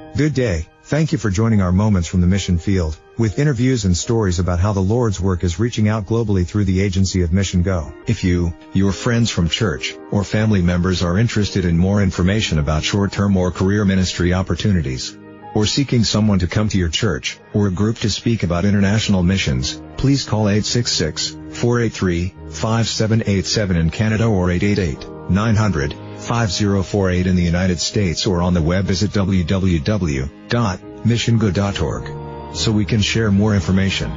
Good day. Thank you for joining our Moments from the Mission Field, with interviews and stories about how the Lord's work is reaching out globally through the agency of Mission Go. If you, your friends from church, or family members are interested in more information about short-term or career ministry opportunities, or seeking someone to come to your church, or a group to speak about international missions, please call 866-483-5787 in Canada or 888-900-5048 in the United States, or on the web visit www.missiongo.org, so we can share more information.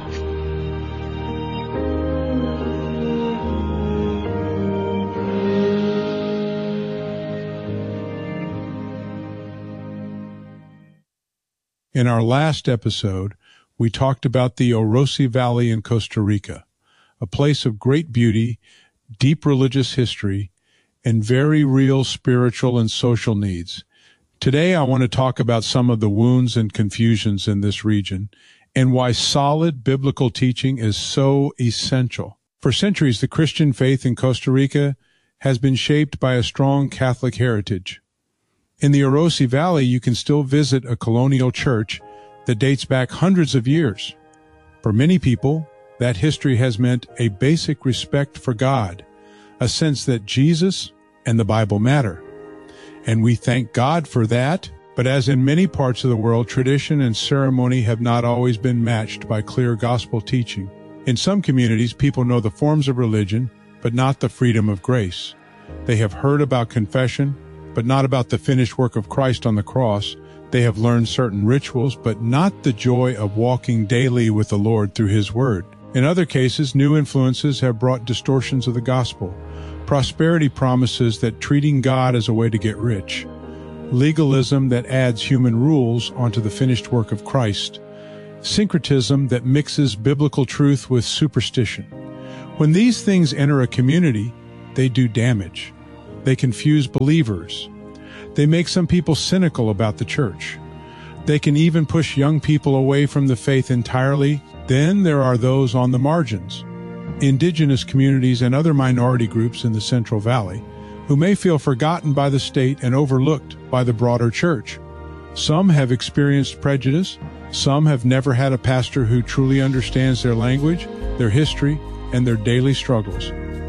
In our last episode, we talked about the Orosi Valley in Costa Rica, a place of great beauty, deep religious history, and very real spiritual and social needs. Today, I want to talk about some of the wounds and confusions in this region and why solid biblical teaching is so essential. For centuries, the Christian faith in Costa Rica has been shaped by a strong Catholic heritage. In the Orosi Valley, you can still visit a colonial church that dates back hundreds of years. For many people, that history has meant a basic respect for God, a sense that Jesus and the Bible matter. And we thank God for that, but as in many parts of the world, tradition and ceremony have not always been matched by clear gospel teaching. In some communities, people know the forms of religion, but not the freedom of grace. They have heard about confession, but not about the finished work of Christ on the cross. They have learned certain rituals, but not the joy of walking daily with the Lord through His Word. In other cases, new influences have brought distortions of the gospel. Prosperity promises that treating God as a way to get rich. Legalism that adds human rules onto the finished work of Christ. Syncretism that mixes biblical truth with superstition. When these things enter a community, they do damage. They confuse believers. They make some people cynical about the church. They can even push young people away from the faith entirely. Then there are those on the margins, indigenous communities and other minority groups in the Central Valley, who may feel forgotten by the state and overlooked by the broader church. Some have experienced prejudice. Some have never had a pastor who truly understands their language, their history, and their daily struggles.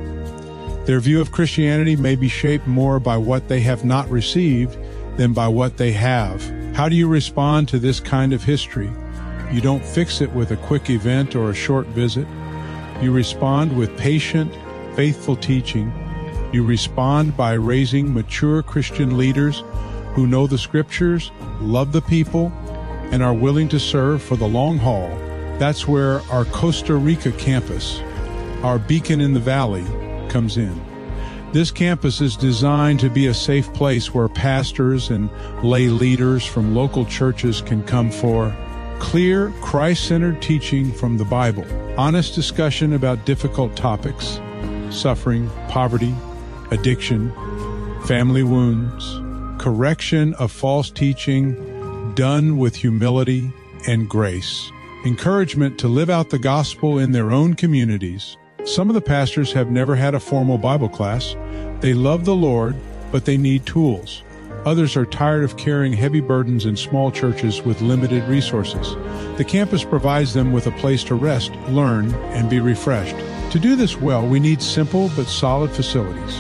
Their view of Christianity may be shaped more by what they have not received than by what they have. How do you respond to this kind of history? You don't fix it with a quick event or a short visit. You respond with patient, faithful teaching. You respond by raising mature Christian leaders who know the Scriptures, love the people, and are willing to serve for the long haul. That's where our Costa Rica campus, our beacon in the valley, comes in. This campus is designed to be a safe place where pastors and lay leaders from local churches can come for clear, Christ-centered teaching from the Bible, honest discussion about difficult topics, suffering, poverty, addiction, family wounds, correction of false teaching done with humility and grace, encouragement to live out the gospel in their own communities. Some of the pastors have never had a formal Bible class. They love the Lord, but they need tools. Others are tired of carrying heavy burdens in small churches with limited resources. The campus provides them with a place to rest, learn, and be refreshed. To do this well, we need simple but solid facilities.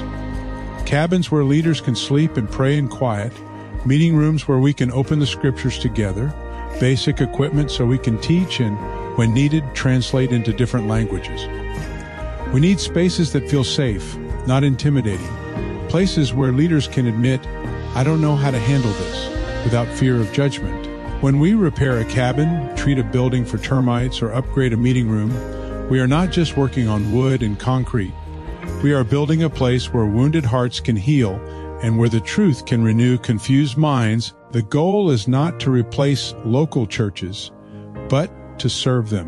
Cabins where leaders can sleep and pray in quiet, meeting rooms where we can open the Scriptures together, basic equipment so we can teach and, when needed, translate into different languages. We need spaces that feel safe, not intimidating. Places where leaders can admit, I don't know how to handle this, without fear of judgment. When we repair a cabin, treat a building for termites, or upgrade a meeting room, we are not just working on wood and concrete. We are building a place where wounded hearts can heal and where the truth can renew confused minds. The goal is not to replace local churches, but to serve them,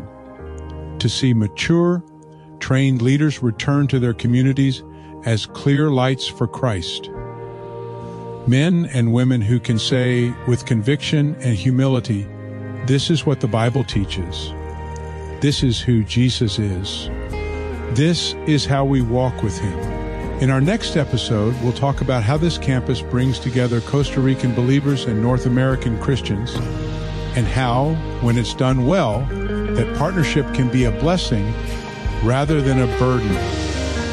to see mature, trained leaders return to their communities as clear lights for Christ. Men and women who can say with conviction and humility, this is what the Bible teaches. This is who Jesus is. This is how we walk with Him. In our next episode, we'll talk about how this campus brings together Costa Rican believers and North American Christians, and how, when it's done well, that partnership can be a blessing rather than a burden.